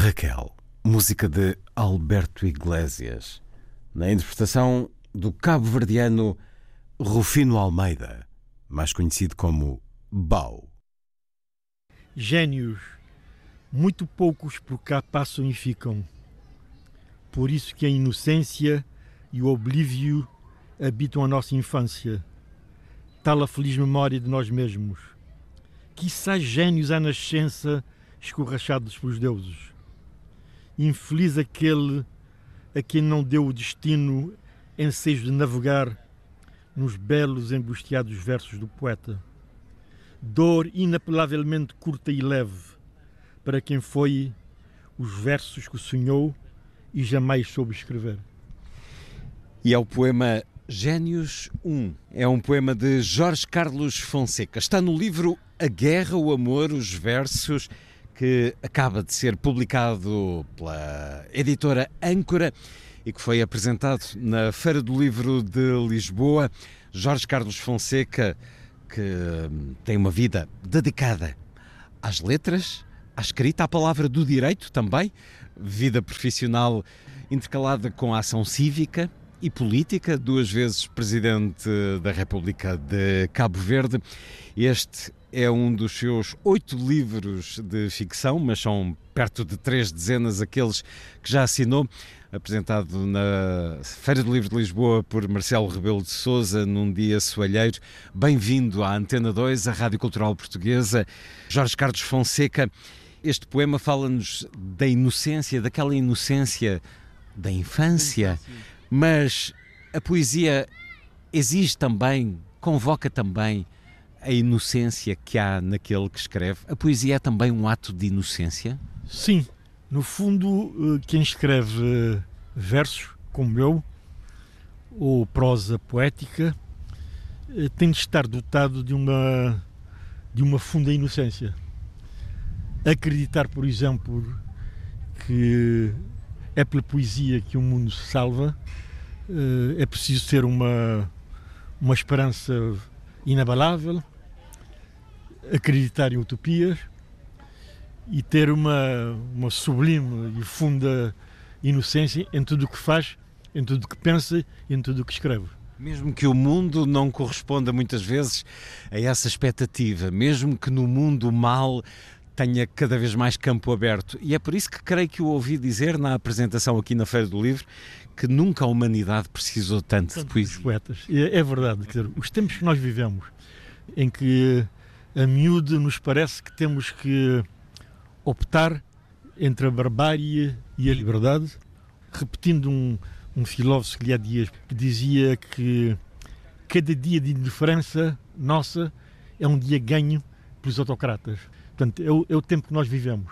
Raquel, música de Alberto Iglesias, na interpretação do cabo-verdiano Rufino Almeida, mais conhecido como Bau. Gênios, muito poucos por cá passam e ficam. Por isso que a inocência e o oblívio habitam a nossa infância, tal a feliz memória de nós mesmos. Quiçá gênios à nascença escorrachados pelos deuses. Infeliz aquele a quem não deu o destino ensejo de navegar nos belos embusteados versos do poeta. Dor inapelavelmente curta e leve para quem foi os versos que sonhou e jamais soube escrever. E é o poema Gênios 1. É um poema de Jorge Carlos Fonseca. Está no livro A Guerra, o Amor, os Versos, que acaba de ser publicado pela editora Âncora e que foi apresentado na Feira do Livro de Lisboa. Jorge Carlos Fonseca, que tem uma vida dedicada às letras, à escrita, à palavra do direito também, vida profissional intercalada com a ação cívica e política, 2 vezes Presidente da República de Cabo Verde. Este é um dos seus 8 livros de ficção, mas são perto de 3 dezenas aqueles que já assinou, apresentado na Feira do Livro de Lisboa por Marcelo Rebelo de Sousa num dia soalheiro. Bem-vindo à Antena 2, a Rádio Cultural Portuguesa. Jorge Carlos Fonseca, este poema fala-nos da inocência, daquela inocência da infância, mas a poesia exige também, convoca também a inocência que há naquele que escreve. A poesia é também um ato de inocência? Sim, no fundo, quem escreve versos, como eu, ou prosa poética, tem de estar dotado de uma funda inocência. Acreditar, por exemplo, que é pela poesia que o mundo se salva, é preciso ter uma esperança inabalável, acreditar em utopias e ter uma sublime e funda inocência em tudo o que faz, em tudo o que pensa e em tudo o que escreve. Mesmo que o mundo não corresponda muitas vezes a essa expectativa, mesmo que no mundo o mal tenha cada vez mais campo aberto. E é por isso que creio que o ouvi dizer na apresentação aqui na Feira do Livro que nunca a humanidade precisou tanto de poesia. Os poetas. É verdade. Quer dizer, os tempos que nós vivemos, em que a miúde nos parece que temos que optar entre a barbárie e a liberdade, repetindo um filósofo que lhe há dias que dizia que cada dia de indiferença nossa é um dia ganho pelos autocratas. Portanto, é o tempo que nós vivemos.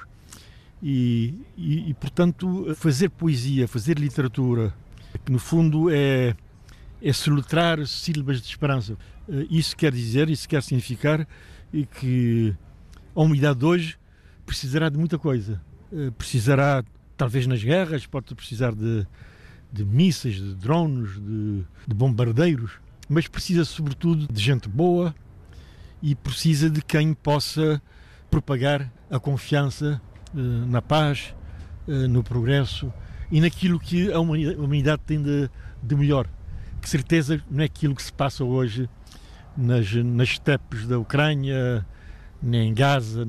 E, portanto, fazer poesia, fazer literatura, que no fundo é soletrar sílabas de esperança. Isso quer dizer, isso quer significar que a humanidade de hoje precisará de muita coisa. Precisará, talvez nas guerras, pode precisar de mísseis, de drones, de bombardeiros, mas precisa sobretudo de gente boa e precisa de quem possa propagar a confiança na paz, no progresso e naquilo que a humanidade tem de melhor. Que certeza não é aquilo que se passa hoje nas estepes da Ucrânia, nem em Gaza,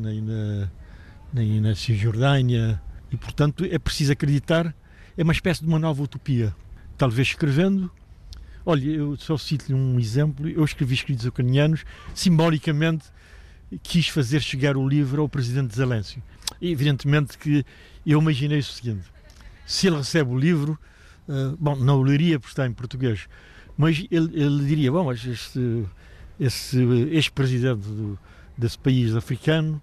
nem na Cisjordânia. E, portanto, é preciso acreditar. É uma espécie de uma nova utopia. Talvez escrevendo. Olha, eu só cito-lhe um exemplo. Eu escrevi escritos ucranianos, simbolicamente quis fazer chegar o livro ao presidente Zelensky. E, evidentemente que eu imaginei o seguinte: se ele recebe o livro, não o leria porque está em português, mas ele diria, bom, mas esse ex-presidente desse país africano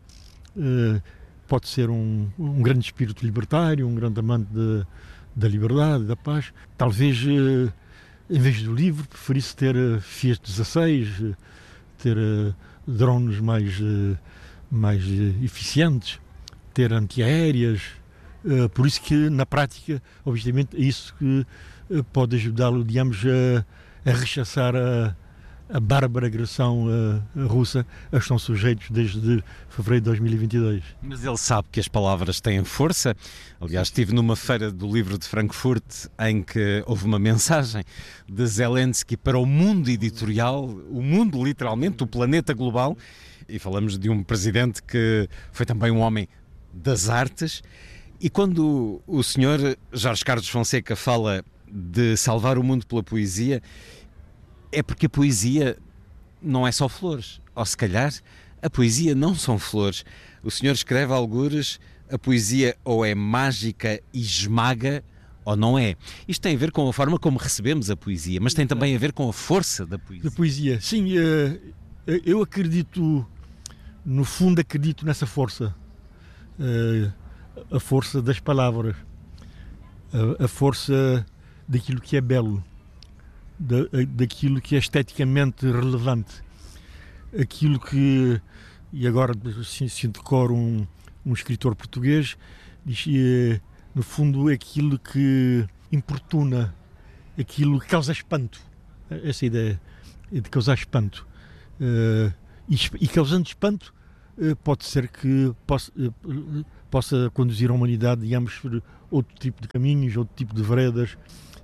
pode ser um grande espírito libertário, um grande amante da liberdade, da paz. Talvez, em vez do livro, preferisse ter Fiat 16, ter drones mais eficientes, ter antiaéreas. Por isso que, na prática, obviamente, é isso que pode ajudá-lo, digamos, a rechaçar a bárbara agressão russa a que estão sujeitos desde fevereiro de 2022. Mas ele sabe que as palavras têm força. Aliás, estive numa feira do livro de Frankfurt em que houve uma mensagem de Zelensky para o mundo editorial, o mundo literalmente, o planeta global, e falamos de um presidente que foi também um homem das artes. E quando o senhor Jorge Carlos Fonseca fala de salvar o mundo pela poesia, é porque a poesia não é só flores. Ou se calhar, a poesia não são flores. O senhor escreve algures, a poesia ou é mágica e esmaga, ou não é. Isto tem a ver com a forma como recebemos a poesia, mas tem também a ver com a força da poesia. Da poesia, sim. Eu acredito, no fundo acredito nessa força. A força das palavras. A força daquilo que é belo. Daquilo que é esteticamente relevante, aquilo que, e agora se decora um escritor português, diz, no fundo é aquilo que importuna, aquilo que causa espanto, essa ideia de causar espanto, e causando espanto pode ser que possa conduzir a humanidade, digamos, por outro tipo de caminhos, outro tipo de veredas,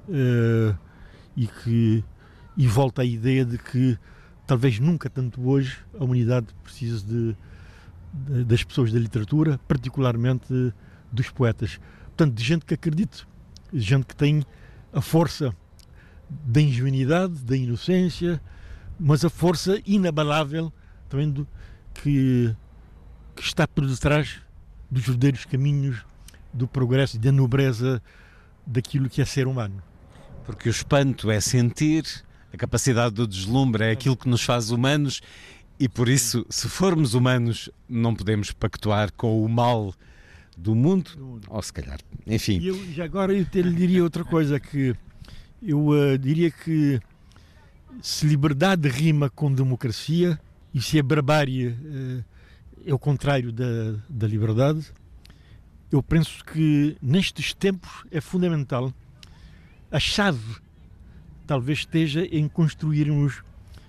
e volta à ideia de que talvez nunca tanto hoje a humanidade precise das pessoas da literatura, particularmente dos poetas. Portanto, de gente que acredite, de gente que tem a força da ingenuidade, da inocência, mas a força inabalável também que está por detrás dos verdadeiros caminhos do progresso e da nobreza daquilo que é ser humano. Porque o espanto é sentir, a capacidade do deslumbre é aquilo que nos faz humanos e por isso, se formos humanos, não podemos pactuar com o mal do mundo, ou se calhar, enfim. E eu, já agora eu lhe diria outra coisa, que eu diria que se liberdade rima com democracia e se a barbárie é o contrário da liberdade, eu penso que nestes tempos é fundamental. A chave talvez esteja em construirmos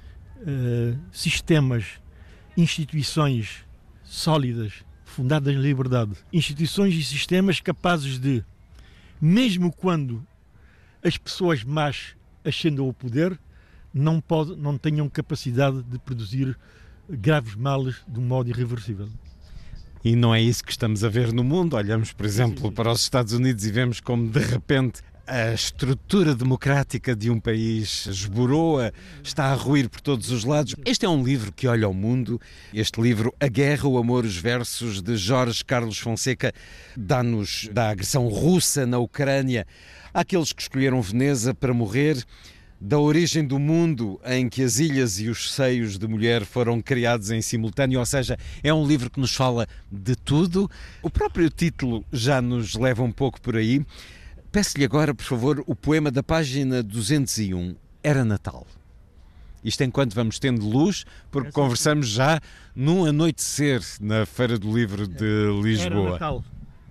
sistemas, instituições sólidas, fundadas na liberdade. Instituições e sistemas capazes de, mesmo quando as pessoas más ascendam ao poder, não tenham capacidade de produzir graves males de um modo irreversível. E não é isso que estamos a ver no mundo. Olhamos, por exemplo, para os Estados Unidos e vemos como, de repente, a estrutura democrática de um país esboroa, está a ruir por todos os lados. Este é um livro que olha ao mundo. Este livro, A Guerra, o Amor, os Versos, de Jorge Carlos Fonseca, dá-nos da agressão russa na Ucrânia àqueles que escolheram Veneza para morrer, da origem do mundo em que as ilhas e os seios de mulher foram criados em simultâneo, ou seja, é um livro que nos fala de tudo. O próprio título já nos leva um pouco por aí. Peço-lhe agora, por favor, o poema da página 201, Era Natal. Isto enquanto vamos tendo luz, porque conversamos já num anoitecer na Feira do Livro de Lisboa. Era Natal.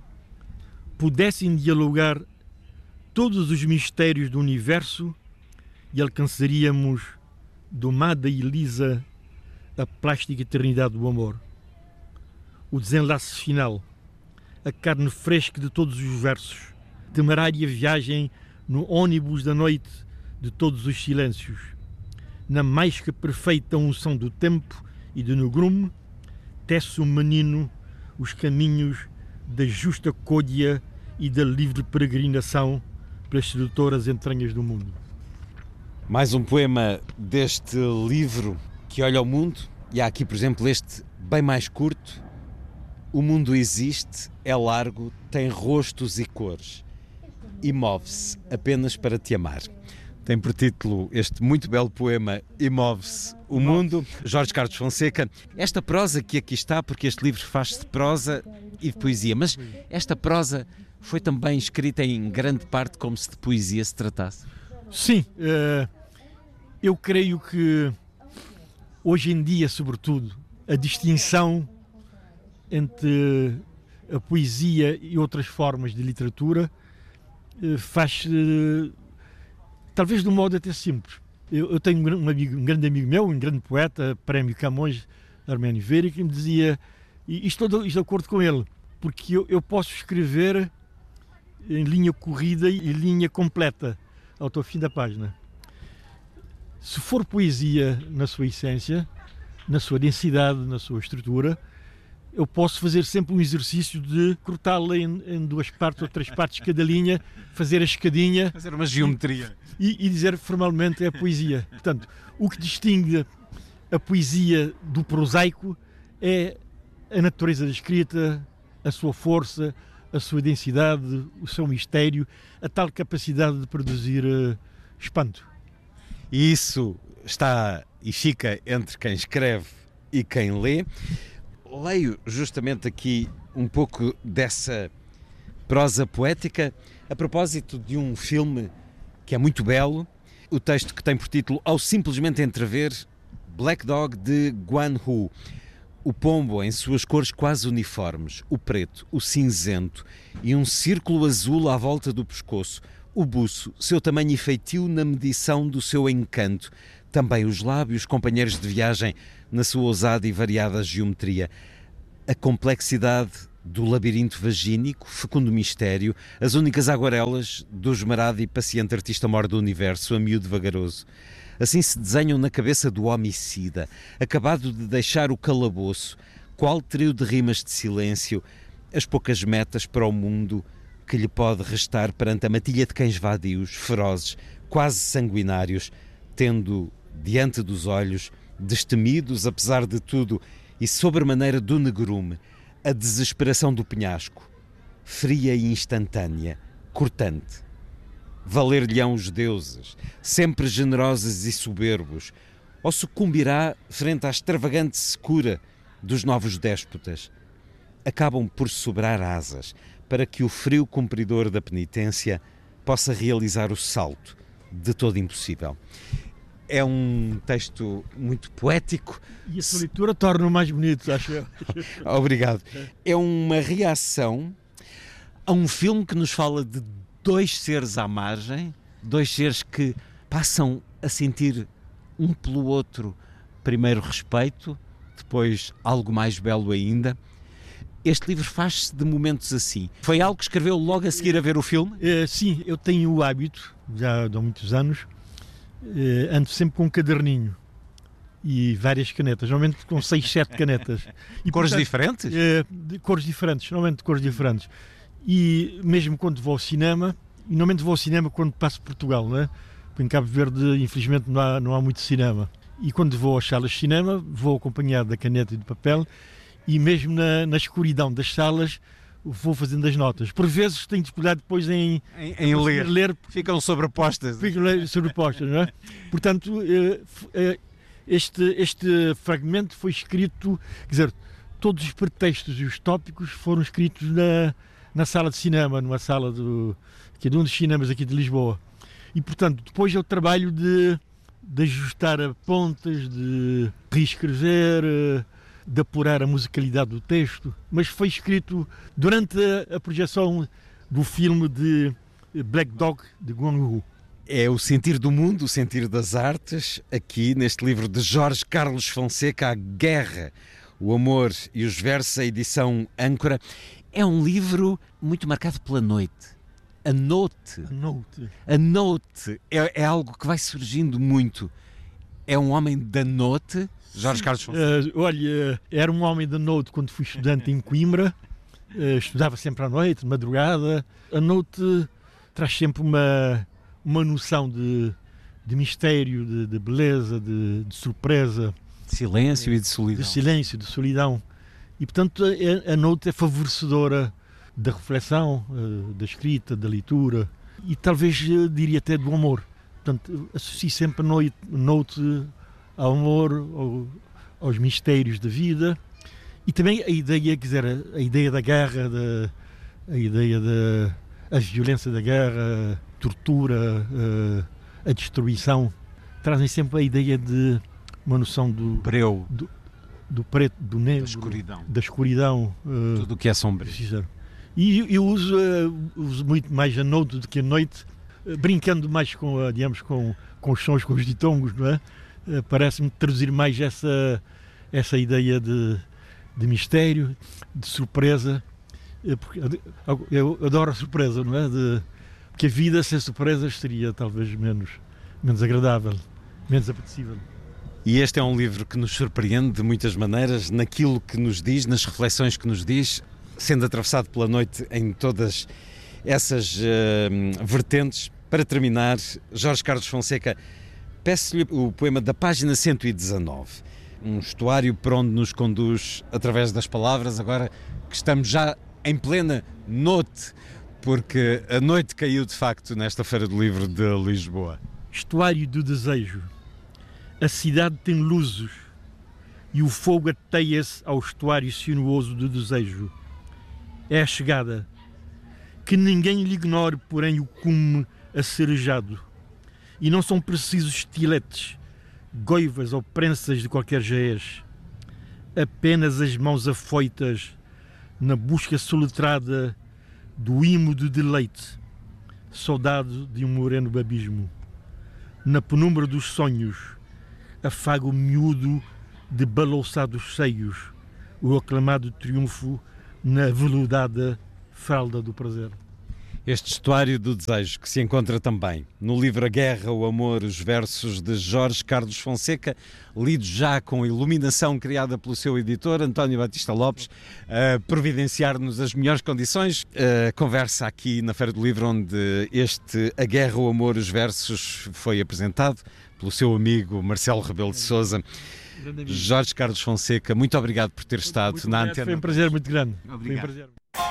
Pudessem dialogar todos os mistérios do universo e alcançaríamos, domada e lisa, a plástica eternidade do amor. O desenlace final, a carne fresca de todos os versos, temerária viagem no ônibus da noite de todos os silêncios, na mais que perfeita unção do tempo e do negrume, tece o menino os caminhos da justa côdea e da livre peregrinação pelas sedutoras entranhas do mundo. Mais um poema deste livro que olha ao mundo, e há aqui, por exemplo, este bem mais curto. O mundo existe, é largo, tem rostos e cores e move-se apenas para te amar. Tem por título este muito belo poema E Move-se o Mundo, Jorge Carlos Fonseca. Esta prosa que aqui está, porque este livro faz-se de prosa e de poesia, mas esta prosa foi também escrita em grande parte como se de poesia se tratasse. Sim, eu creio que hoje em dia, sobretudo, a distinção entre a poesia e outras formas de literatura faz talvez de um modo até simples. Eu tenho um grande amigo meu, um grande poeta, prémio Camões, Arménio Vera, que me dizia, e estou de acordo com ele, porque eu posso escrever em linha corrida e linha completa, ao fim da página. Se for poesia na sua essência, na sua densidade, na sua estrutura, eu posso fazer sempre um exercício de cortá-la em 2 partes ou 3 partes cada linha, fazer a escadinha. Fazer uma geometria. E dizer formalmente é poesia. Portanto, o que distingue a poesia do prosaico é a natureza da escrita, a sua força, a sua densidade, o seu mistério, a tal capacidade de produzir espanto. E isso está e fica entre quem escreve e quem lê. Leio justamente aqui um pouco dessa prosa poética a propósito de um filme que é muito belo, o texto que tem por título Ao Simplesmente Entrever, Black Dog, de Guan Hu. O pombo em suas cores quase uniformes, o preto, o cinzento e um círculo azul à volta do pescoço, o buço, seu tamanho e feitio na medição do seu encanto, também os lábios, companheiros de viagem na sua ousada e variada geometria, a complexidade do labirinto vagínico, fecundo mistério, as únicas aguarelas do esmerado e paciente artista-mor do universo, a miúdo vagaroso. Assim se desenham na cabeça do homicida, acabado de deixar o calabouço, qual trio de rimas de silêncio, as poucas metas para o mundo que lhe pode restar perante a matilha de cães vadios, ferozes, quase sanguinários, tendo diante dos olhos, destemidos apesar de tudo e sobremaneira do negrume, a desesperação do penhasco, fria e instantânea, cortante. Valer-lhe-ão os deuses, sempre generosos e soberbos, ou sucumbirá frente à extravagante secura dos novos déspotas? Acabam por sobrar asas para que o frio cumpridor da penitência possa realizar o salto de todo impossível. É um texto muito poético. E a sua leitura torna-o mais bonito, acho eu. Obrigado. É uma reação a um filme que nos fala de 2 seres à margem, 2 seres que passam a sentir um pelo outro primeiro respeito, depois algo mais belo ainda. Este livro faz-se de momentos assim. Foi algo que escreveu logo a seguir a ver o filme? Sim, eu tenho o hábito, já há muitos anos, ando sempre com um caderninho e várias canetas, normalmente com 6, 7 canetas. E cores diferentes? De cores diferentes, normalmente de cores diferentes. E mesmo quando vou ao cinema, e normalmente vou ao cinema quando passo por Portugal, não é? Porque em Cabo Verde, infelizmente, não há muito cinema. E quando vou às salas de cinema, vou acompanhado da caneta e do papel, e mesmo na escuridão das salas vou fazendo as notas. Por vezes tenho dificuldade depois em ler. Ficam sobrepostas. Ficam sobrepostas, não é? Portanto, este fragmento foi escrito, quer dizer, todos os pretextos e os tópicos foram escritos na sala de cinema, numa sala de um dos cinemas aqui de Lisboa. E, portanto, depois é o trabalho de ajustar a pontas, de reescrever, de apurar a musicalidade do texto, mas foi escrito durante a projeção do filme de Black Dog, de Guan Yu. É o sentir do mundo, o sentir das artes, aqui neste livro de Jorge Carlos Fonseca, A Guerra, o Amor e os Versos, a edição Âncora. É um livro muito marcado pela noite. A noite. A noite é algo que vai surgindo muito. É um homem da noite, Jorge Carlos Fonseca? Olha, era um homem da noite quando fui estudante em Coimbra. Estudava sempre à noite, de madrugada. A noite traz sempre uma noção de mistério, de beleza, de surpresa. De silêncio e de solidão. De silêncio, de solidão. E, portanto, a noite é favorecedora da reflexão, da escrita, da leitura e talvez diria até do amor. Portanto, associo sempre a noite ao amor, aos mistérios da vida e também a ideia, quer dizer, a ideia da guerra, a ideia da violência da guerra, a tortura, a destruição, trazem sempre a ideia de uma noção do breu, do preto, do negro, da escuridão, tudo o que é sombrio. E eu uso muito mais a noite do que a noite, brincando mais com, digamos, com os sons, com os ditongos, não é? Parece-me traduzir mais essa ideia de mistério, de surpresa, porque eu adoro a surpresa, não é? Porque a vida sem surpresas seria talvez menos agradável, menos apetecível. E este é um livro que nos surpreende de muitas maneiras, naquilo que nos diz, nas reflexões que nos diz, sendo atravessado pela noite em todas essas vertentes. Para terminar, Jorge Carlos Fonseca, peço-lhe o poema da página 119, um estuário por onde nos conduz através das palavras, agora que estamos já em plena noite, porque a noite caiu de facto nesta Feira do Livro de Lisboa. Estuário do desejo. A cidade tem luzes e o fogo ateia-se ao estuário sinuoso do desejo. É a chegada. Que ninguém lhe ignore, porém, o cume acerejado. E não são precisos estiletes, goivas ou prensas de qualquer jaez. Apenas as mãos afoitas na busca soletrada do imo de deleite, saudade de um moreno babismo. Na penumbra dos sonhos, afago miúdo de balouçados seios, o aclamado triunfo na veludada fralda do prazer. Este estuário do desejo que se encontra também no livro A Guerra, o Amor, os versos de Jorge Carlos Fonseca, lidos já com a iluminação criada pelo seu editor, António Batista Lopes, a providenciar-nos as melhores condições. A conversa aqui na Feira do Livro, onde este A Guerra, o Amor, os versos foi apresentado pelo seu amigo Marcelo Rebelo de Sousa. Jorge Carlos Fonseca, muito obrigado por ter estado na antena. Foi um prazer muito grande. Obrigado. Foi um prazer.